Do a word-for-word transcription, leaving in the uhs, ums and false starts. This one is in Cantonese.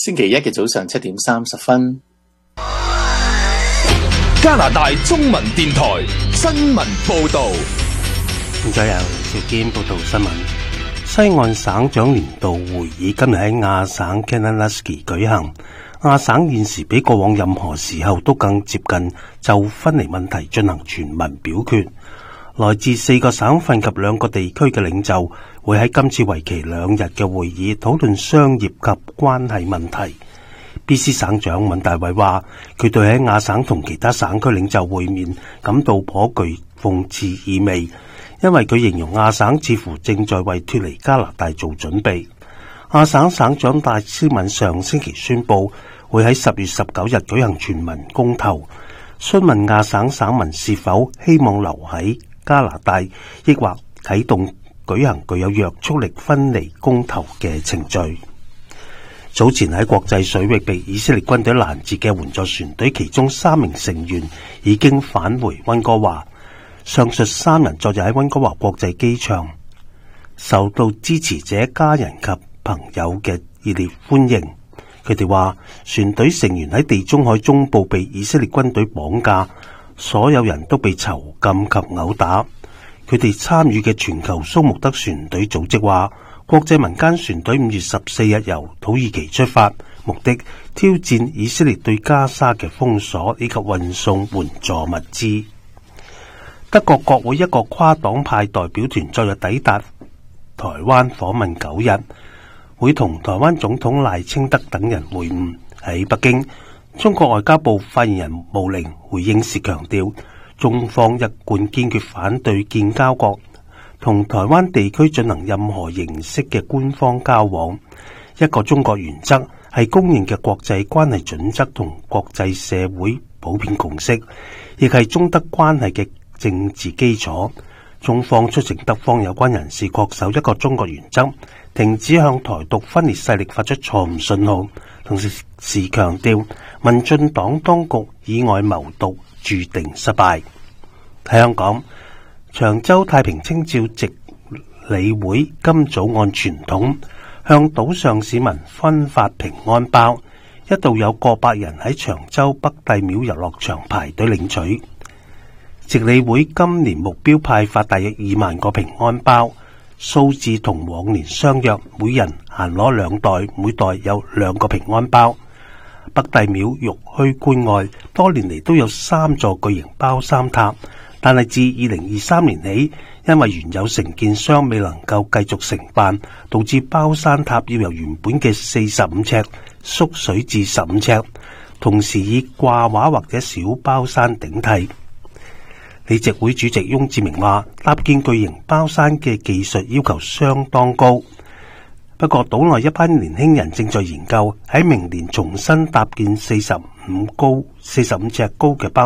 星期一嘅早上七點三十分， 加拿大中文電台新聞報道。 現在由邵堅報道新聞。西岸省長年度會議今日喺亞省 Kananaskis 舉行。亞省現時比過往任何時候都更接近就分離問題進行全民表決。來自四個省份及兩個地區嘅領袖會喺今次為期兩日嘅會議討論商業及關係問題。B C 省長尹大偉話，佢對喺亞省同其他省區領袖會面感到頗具諷刺意味，因為佢形容亞省似乎正在為脫離加拿大做準備。亞省省長戴斯敏上星期宣布會喺十月十九日舉行全民公投，詢問亞省省民是否希望留喺加拿大，抑或啟動舉行具有約束力分離公投嘅程序。早前喺國際水域被以色列軍隊攔截嘅援助船隊其中三名成員已經返回溫哥華。上述三人昨日喺溫哥華國際機場受到支持者、家人及朋友嘅熱烈歡迎。佢哋話，船隊成員喺地中海中部被以色列軍隊綁架，所有人都被囚禁及毆打。佢哋參與嘅全球蘇穆德船隊組織話，國際民間船隊五月十四日由土耳其出發，目的挑戰以色列對加沙嘅封鎖以及運送援助物資。德國國會一個跨黨派代表團昨日抵達台灣訪問九日，會同台灣總統賴清德等人會晤。喺北京，中國外交部發言人毛寧回應時強調，中方一貫堅決反對建交國同台灣地區進行任何形式嘅官方交往。一個中國原則係公認嘅國際關係準則同國際社會普遍共識，亦係中德關係嘅政治基礎。中方促請德方有關人士恪守一個中國原則，停止向台獨分裂勢力發出錯誤信號，同時時強調民進黨當局以外謀獨注定失敗。喺香港，長洲太平清醮值理會今早按傳統向島上市民分發平安包，一度有過百人喺長洲北帝廟遊樂場排隊領取。值理會今年目標派發大約二萬個平安包，數字同往年相若，每人限攞兩袋，每袋有兩個平安包。北帝廟玉虛觀外，多年嚟都有三座巨型包山塔，但係自二零二三年起，因為原有承建商未能夠繼續承辦，導致包山塔要由原本嘅四十五尺縮水至十五尺，同時以掛畫或者小包山頂替。理事會主席翁志明話，搭建巨型包山嘅技術要求相當高，不過島內一班年輕人正在研究喺明年重新搭建四十五高四十五尺高嘅包